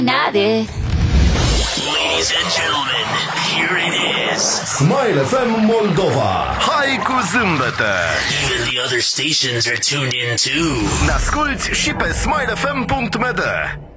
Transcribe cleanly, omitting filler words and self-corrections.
Ladies and gentlemen, here it is. Smile FM Moldova. Hai cu zâmbete. Even the other stations are tuned in too. Ne asculti și pe smilefm.md.